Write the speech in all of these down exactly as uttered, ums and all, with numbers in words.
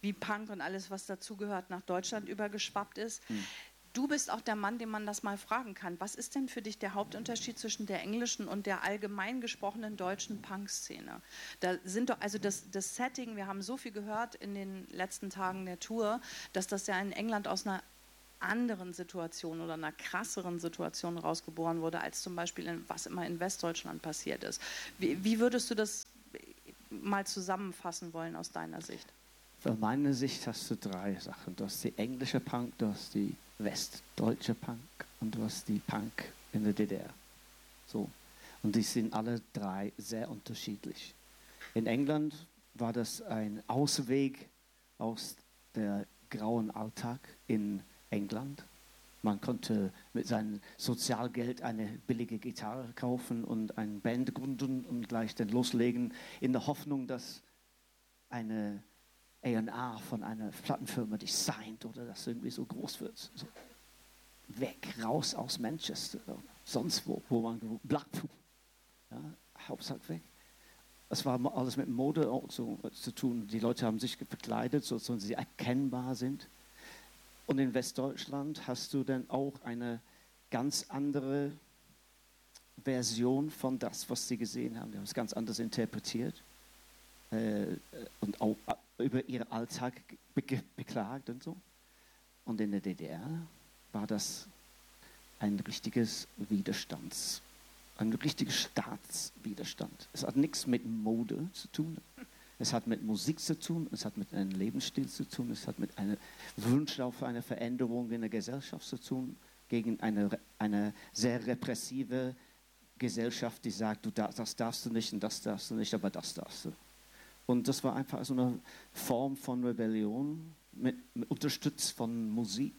wie Punk und alles, was dazugehört, nach Deutschland übergeschwappt ist. Hm. Du bist auch der Mann, den man das mal fragen kann. Was ist denn für dich der Hauptunterschied zwischen der englischen und der allgemein gesprochenen deutschen Punk-Szene? Da sind doch, also das, das Setting, wir haben so viel gehört in den letzten Tagen der Tour, dass das ja in England aus einer anderen Situation oder einer krasseren Situation rausgeboren wurde, als zum Beispiel, in, was immer in Westdeutschland passiert ist. Wie, wie würdest du das mal zusammenfassen wollen aus deiner Sicht? Aus meiner Sicht hast du drei Sachen. Du hast die englische Punk, du hast die westdeutsche Punk und du hast die Punk in der D D R. So. Und die sind alle drei sehr unterschiedlich. In England war das ein Ausweg aus der grauen Alltag in England. Man konnte mit seinem Sozialgeld eine billige Gitarre kaufen und eine Band gründen und gleich dann loslegen, in der Hoffnung, dass eine A und R von einer Plattenfirma dich signed oder das irgendwie so groß wird. So. Weg, raus aus Manchester, sonst wo, wo man Blackpool. Ja, Hauptsache weg. Es war alles mit Mode auch so zu tun. Die Leute haben sich verkleidet, so dass sie erkennbar sind. Und in Westdeutschland hast du dann auch eine ganz andere Version von das, was sie gesehen haben. Die haben es ganz anders interpretiert äh, und auch über ihren Alltag be- beklagt und so. Und in der D D R war das ein richtiges Widerstands, ein richtiger Staatswiderstand. Es hat nichts mit Mode zu tun. Es hat mit Musik zu tun, es hat mit einem Lebensstil zu tun, es hat mit einem Wunsch auf eine Veränderung in der Gesellschaft zu tun, gegen eine, eine sehr repressive Gesellschaft, die sagt, du darfst, das darfst du nicht und das darfst du nicht, aber das darfst du. Und das war einfach so eine Form von Rebellion, mit, mit unterstützt von Musik,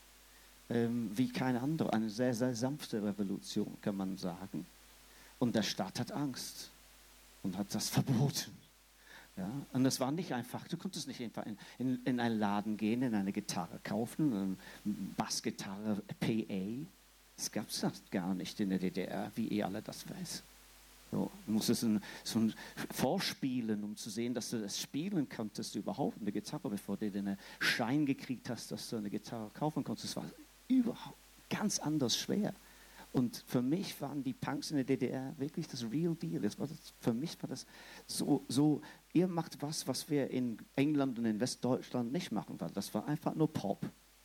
ähm, wie keine andere. Eine sehr, sehr sanfte Revolution, kann man sagen. Und der Staat hat Angst und hat das verboten. Ja, und das war nicht einfach, du konntest nicht einfach in, in, in einen Laden gehen, in eine Gitarre kaufen, eine Bassgitarre, P A. Das gab es gar nicht in der D D R, wie ihr alle das weiß. So, du musstest ein, so ein vorspielen, um zu sehen, dass du das spielen konntest überhaupt, eine Gitarre, bevor du den Schein gekriegt hast, dass du eine Gitarre kaufen konntest. Das war überhaupt ganz anders schwer. Und für mich waren die Punks in der D D R wirklich das Real Deal. Das war das, für mich war das so, so, ihr macht was, was wir in England und in Westdeutschland nicht machen. Weil das war einfach nur Pop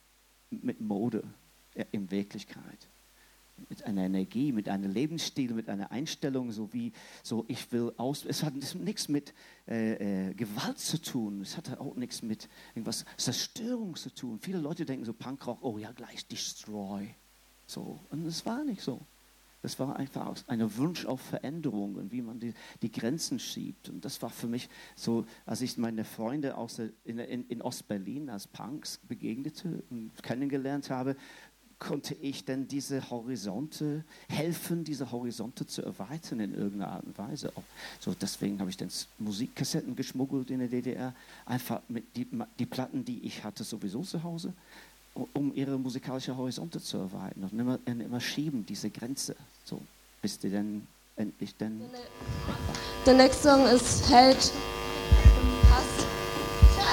mit Mode in Wirklichkeit. Mit einer Energie, mit einem Lebensstil, mit einer Einstellung, so wie, so ich will aus. Es hat nichts mit äh, äh, Gewalt zu tun. Es hatte auch nichts mit irgendwas Zerstörung zu tun. Viele Leute denken so, Punkrock, oh ja, gleich Destroy. So. Und es war nicht so. Das war einfach ein Wunsch auf Veränderung und wie man die, die Grenzen schiebt. Und das war für mich so, als ich meine Freunde aus der, in, in, in Ostberlin als Punks begegnete und kennengelernt habe, konnte ich dann diese Horizonte helfen, diese Horizonte zu erweitern in irgendeiner Art und Weise. Auch so deswegen habe ich dann Musikkassetten geschmuggelt in der D D R, einfach mit die, die Platten, die ich hatte, sowieso zu Hause, um ihre musikalischen Horizonte zu erweitern und immer, immer schieben, diese Grenze, so, bis die dann endlich dann... The next song is Held